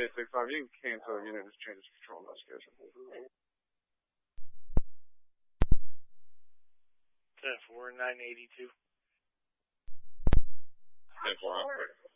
865, you can cancel unit, just change its control investigation. 10-4, 982. 10-4, operator.